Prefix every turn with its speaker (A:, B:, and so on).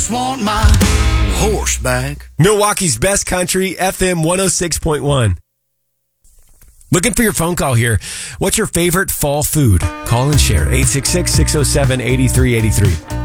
A: just want my horse back.
B: Milwaukee's best country, FM 106.1. Looking for your phone call here. What's your favorite fall food? Call and share. 866-607-8383.